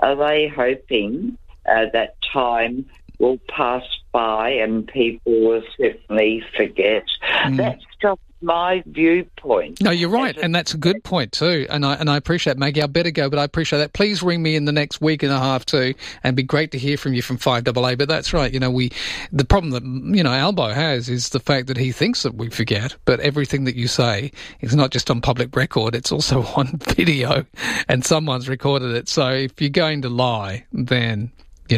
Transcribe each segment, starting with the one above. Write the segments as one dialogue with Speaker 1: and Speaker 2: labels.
Speaker 1: are they hoping that time will pass by and people will certainly forget? That's just my viewpoint.
Speaker 2: No, you're right, and that's a good point too. And I appreciate, Maggie. I better go, but I appreciate that. Please ring me in the next week and a half too, and be great to hear from you from 5AA. But that's right. The problem that Albo has is the fact that he thinks that we forget, but everything that you say is not just on public record; it's also on video, and someone's recorded it. So if you're going to lie, then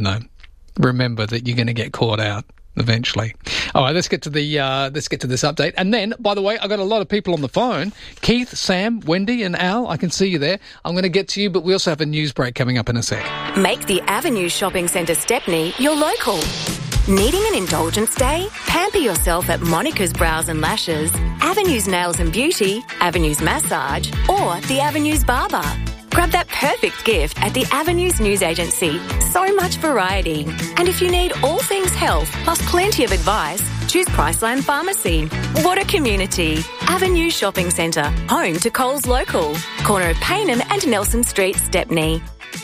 Speaker 2: remember that you're going to get caught out eventually. All right, let's get to this update. And then, by the way, I've got a lot of people on the phone. Keith, Sam, Wendy and Al, I can see you there. I'm going to get to you, but we also have a news break coming up in a sec.
Speaker 3: Make the Avenue Shopping Centre Stepney your local. Needing an indulgence day? Pamper yourself at Monica's Brows and Lashes, Avenue's Nails and Beauty, Avenue's Massage, or the Avenue's Barber. Grab that perfect gift at the Avenues News Agency. So much variety. And if you need all things health, plus plenty of advice, choose Priceline Pharmacy. What a community. Avenue Shopping Centre, home to Coles Local. Corner of Paynham and Nelson Street, Stepney.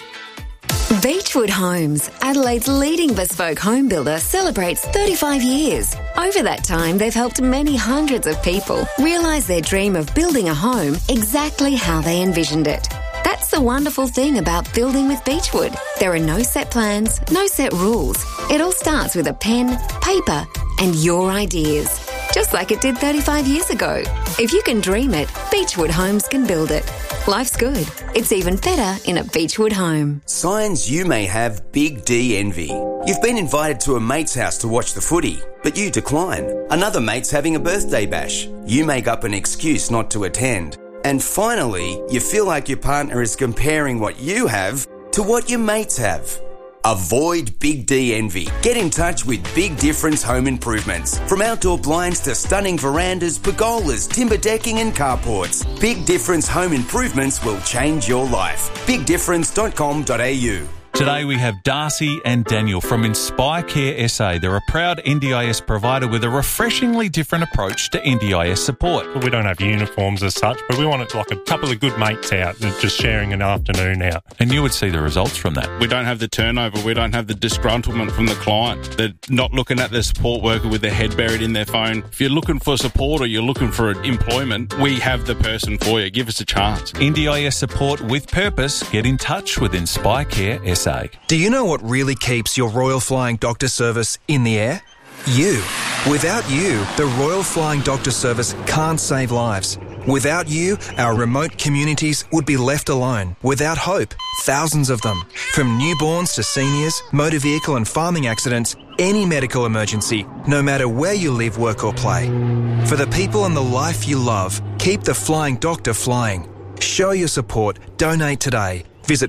Speaker 4: Beechwood Homes, Adelaide's leading bespoke home builder, celebrates 35 years. Over that time, they've helped many hundreds of people realise their dream of building a home exactly how they envisioned it. That's the wonderful thing about building with Beechwood. There are no set plans, no set rules. It all starts with a pen, paper, and your ideas. Just like it did 35 years ago. If you can dream it, Beechwood Homes can build it. Life's good. It's even better in a Beechwood home.
Speaker 5: Signs you may have Big D envy. You've been invited to a mate's house to watch the footy, but you decline. Another mate's having a birthday bash. You make up an excuse not to attend. And finally, you feel like your partner is comparing what you have to what your mates have. Avoid Big D envy. Get in touch with Big Difference Home Improvements. From outdoor blinds to stunning verandas, pergolas, timber decking and carports. Big Difference Home Improvements will change your life. BigDifference.com.au.
Speaker 6: Today we have Darcy and Daniel from Inspire Care SA. They're a proud NDIS provider with a refreshingly different approach to NDIS support.
Speaker 7: We don't have uniforms as such, but we want it like a couple of good mates out and just sharing an afternoon out.
Speaker 6: And you would see the results from that.
Speaker 8: We don't have the turnover. We don't have the disgruntlement from the client. They're not looking at the support worker with their head buried in their phone. If you're looking for support or you're looking for employment, we have the person for you. Give us a chance.
Speaker 6: NDIS support with purpose. Get in touch with Inspire Care SA.
Speaker 9: Do you know what really keeps your Royal Flying Doctor Service in the air? You. Without you, the Royal Flying Doctor Service can't save lives. Without you, our remote communities would be left alone, without hope. Thousands of them. From newborns to seniors, motor vehicle and farming accidents, any medical emergency, no matter where you live, work or play. For the people and the life you love, keep the Flying Doctor flying. Show your support. Donate today. Visit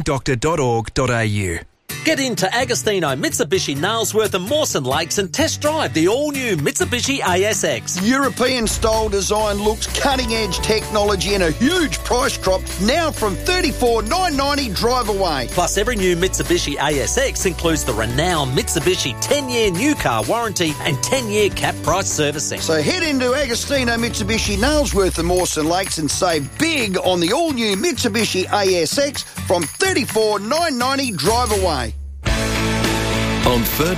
Speaker 9: flyingdoctor.org.au.
Speaker 10: Get into Agostino Mitsubishi Nailsworth and Mawson Lakes and test drive the all-new Mitsubishi ASX.
Speaker 11: European-style design looks, cutting-edge technology and a huge price drop now from $34,990 drive away.
Speaker 10: Plus, every new Mitsubishi ASX includes the renowned Mitsubishi 10-year new car warranty and 10-year cap price servicing.
Speaker 11: So head into Agostino Mitsubishi Nailsworth and Mawson Lakes and save big on the all-new Mitsubishi ASX from $34,990 drive away.
Speaker 12: On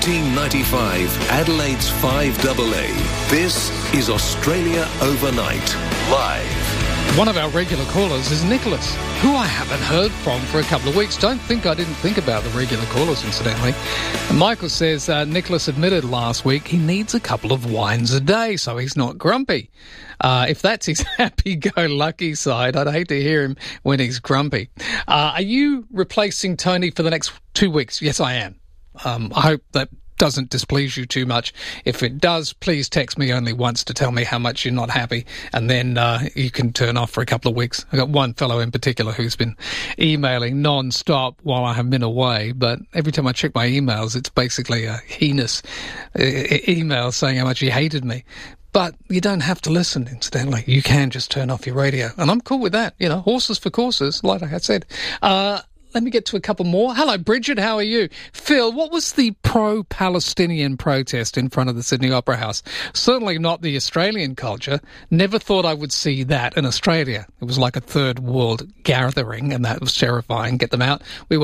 Speaker 12: 1395 Adelaide's 5AA, this is Australia Overnight, live.
Speaker 2: One of our regular callers is Nicholas, who I haven't heard from for a couple of weeks. Don't think I didn't think about the regular callers, incidentally. And Michael says Nicholas admitted last week he needs a couple of wines a day, so he's not grumpy. If that's his happy-go-lucky side, I'd hate to hear him when he's grumpy. Are you replacing Tony for the next 2 weeks? Yes, I am. I hope that doesn't displease you too much. If it does, please text me only once to tell me how much you're not happy, and then you can turn off for a couple of weeks. I've got one fellow in particular who's been emailing non-stop while I have been away, but every time I check my emails, it's basically a heinous email saying how much he hated me. But you don't have to listen, incidentally. You can just turn off your radio. And I'm cool with that. You know, horses for courses, like I said. Let me get to a couple more. Hello, Bridget. How are you? Phil, what was the pro-Palestinian protest in front of the Sydney Opera House? Certainly not the Australian culture. Never thought I would see that in Australia. It was like a third world gathering, and that was terrifying. Get them out. We